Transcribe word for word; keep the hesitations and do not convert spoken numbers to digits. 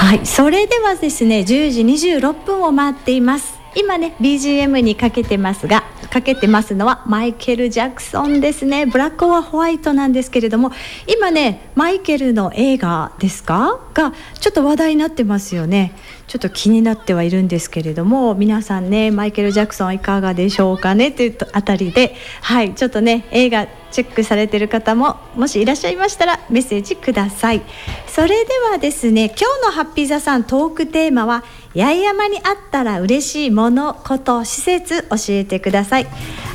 はい、それではですねじゅうじにじゅうろっぷんを回っています。今ね ビージーエム にかけてますがかけてますのはマイケル・ジャクソンですね。ブラック・オア・ホワイトなんですけれども、今ねマイケルの映画ですかがちょっと話題になってますよね。ちょっと気になってはいるんですけれども、皆さんねマイケル・ジャクソンいかがでしょうかねというあたりで、はいちょっとね映画チェックされている方ももしいらっしゃいましたらメッセージください。それではですね、今日のハッピーザさんトークテーマは八重山にあったら嬉しいもの、こと、施設教えてください。